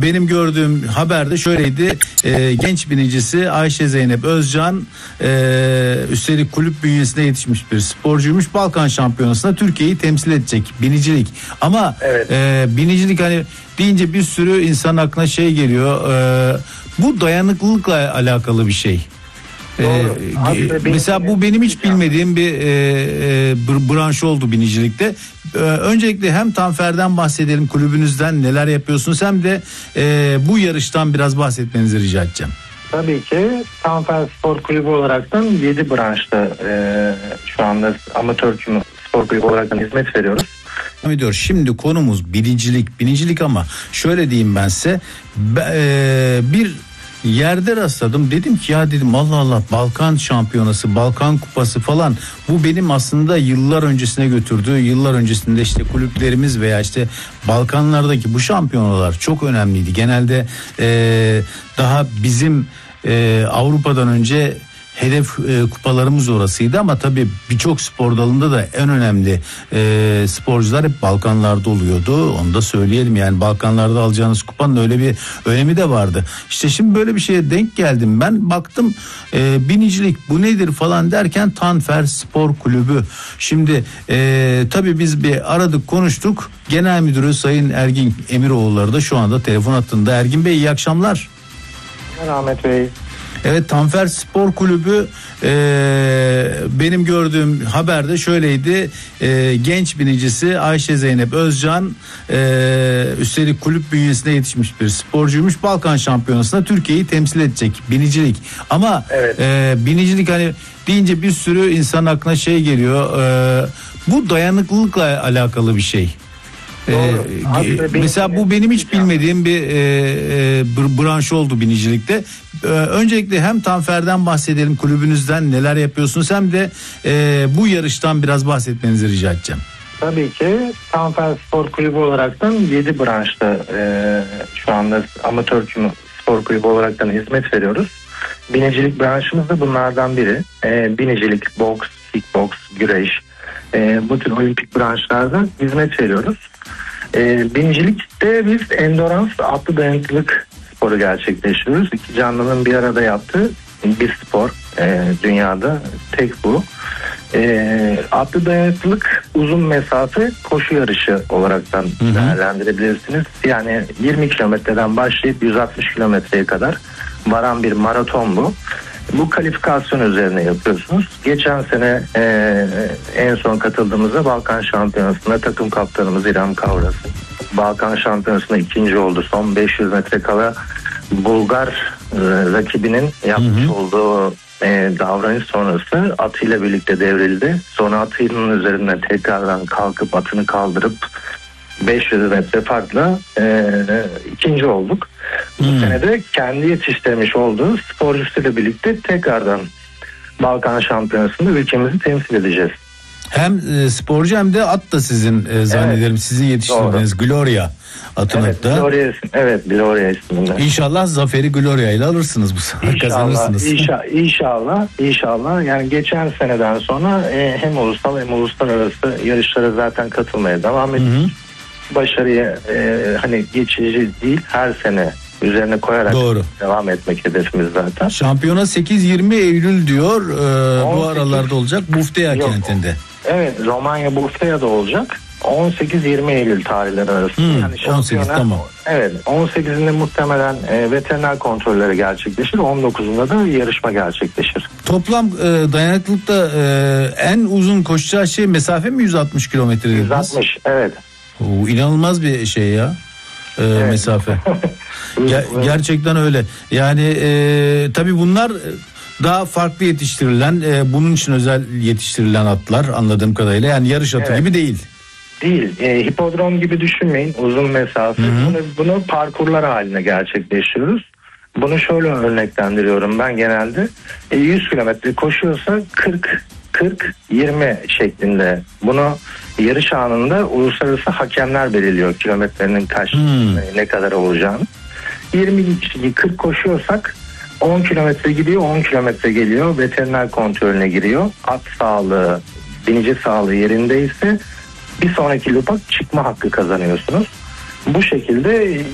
benim gördüğüm haberde şöyleydi. Genç binicisi Ayşe Zeynep Özcan, üstelik kulüp bünyesinde yetişmiş bir sporcuymuş. Balkan Şampiyonası'nda Türkiye'yi temsil edecek binicilik. Ama Evet. Binicilik hani deyince bir sürü insan aklına şey geliyor. Bu dayanıklılıkla alakalı bir şey. Mesela bu benim hiç bilmediğim bir branş oldu binicilikte. Öncelikle hem Tanfer'den bahsedelim, kulübünüzden neler yapıyorsunuz, hem de bu yarıştan biraz bahsetmenizi rica edeceğim. Tabii ki Tanfer Spor Kulübü olaraktan 7 branşta şu anda amatör spor kulübü olaraktan hizmet veriyoruz. Ediyor. Şimdi konumuz binicilik ama şöyle diyeyim ben size, bir yerde rastladım, dedim ki ya dedim Allah Allah, Balkan Şampiyonası, Balkan Kupası falan, bu benim aslında yıllar öncesine götürdüğü, yıllar öncesinde işte kulüplerimiz veya işte Balkanlardaki bu şampiyonalar çok önemliydi. Genelde daha bizim Avrupa'dan önce hedef kupalarımız orasıydı, ama tabii birçok spor dalında da en önemli sporcular hep Balkanlarda oluyordu. Onu da söyleyelim, yani Balkanlarda alacağınız kupanın öyle bir önemi de vardı. İşte şimdi böyle bir şeye denk geldim, ben baktım binicilik bu nedir falan derken Tanfer Spor Kulübü. Şimdi tabii biz bir aradık, konuştuk. Genel Müdürü Sayın Ergin Emiroğulları da şu anda telefon hattında. Ergin Bey, iyi akşamlar. Ahmet Bey. Evet, Tanfer Spor Kulübü benim gördüğüm haberde şöyleydi. Genç binicisi Ayşe Zeynep Özcan, üstelik kulüp bünyesinde yetişmiş bir sporcuymuş. Balkan Şampiyonası'nda Türkiye'yi temsil edecek binicilik. Ama evet. Binicilik hani deyince bir sürü insan aklına şey geliyor. Bu dayanıklılıkla alakalı bir şey. Mesela bu benim hiç bilmediğim bir branş oldu binicilikte. Öncelikle hem Tanfer'den bahsedelim, kulübünüzden neler yapıyorsunuz, hem de bu yarıştan biraz bahsetmenizi rica edeceğim. Tabii ki Tanfer Spor Kulübü olaraktan 7 branşta şu anda amatör spor kulübü olaraktan hizmet veriyoruz. Binicilik branşımız da bunlardan biri. Binicilik, boks, kickboks, güreş, bu tür olimpik branşlarda hizmet veriyoruz. Binicilikte biz endurans, atlı dayanıklılık sporu gerçekleştiriyoruz. İki canlının bir arada yaptığı bir spor, dünyada tek bu. Atlı dayanıklılık uzun mesafe koşu yarışı olaraktan değerlendirebilirsiniz. Yani 20 kilometreden başlayıp 160 kilometreye kadar varan bir maraton bu. Bu kalifikasyon üzerine yapıyorsunuz. Geçen sene en son katıldığımızda Balkan Şampiyonası'nda takım kaptanımız İrem Kavras Balkan Şampiyonası'nda ikinci oldu. Son 500 metre kala Bulgar rakibinin yapmış olduğu davranış sonrası atıyla birlikte devrildi. Sonra atının üzerinden tekrardan kalkıp atını kaldırıp 500 metre farkla ikinci olduk. Bu sene de kendi yetiştirmiş olduğu sporcusuyla birlikte tekrardan Balkan Şampiyonası'nda ülkemizi temsil edeceğiz. Hem sporcu hem de at da sizin zannederim, evet, sizin yetiştirdiğiniz Gloria atın hatta. Gloria isminde. İnşallah zaferi Gloria ile alırsınız bu sefer, kazanırsınız. İnşallah. Yani geçen seneden sonra hem ulusal hem uluslararası yarışlara zaten katılmaya devam ediyoruz. Başarıya hani geçici değil, her sene üzerine koyarak devam etmek hedefimiz zaten. Şampiyona 8-20 Eylül diyor. Bu aralarda olacak Buftea kentinde. Evet, Romanya Buftea'da olacak. 18-20 Eylül tarihleri arasında. Yani 18 tamam. Evet, 18'inde muhtemelen veteriner kontrolleri gerçekleşir. 19'unda da yarışma gerçekleşir. Toplam dayanıklılıkta en uzun koşacağı şey mesafe mi 160 kilometre? 160, evet. İnanılmaz bir şey ya. Evet. Mesafe. Gerçekten öyle. Yani tabii bunlar daha farklı yetiştirilen, bunun için özel yetiştirilen atlar anladığım kadarıyla. Yani yarış atı gibi değil. Değil. Hipodrom gibi düşünmeyin. Uzun mesafe. Bunu parkurlar haline gerçekleştiriyoruz. Bunu şöyle örneklendiriyorum ben genelde. 100 kilometre koşuyorsa 40-20 şeklinde. Bunu yarış anında uluslararası hakemler belirliyor kilometrenin kaç ne kadar olacağını. 40 koşuyorsak 10 kilometre gidiyor, 10 kilometre geliyor, veteriner kontrolüne giriyor. At sağlığı, binici sağlığı yerindeyse bir sonraki loop'a çıkma hakkı kazanıyorsunuz. Bu şekilde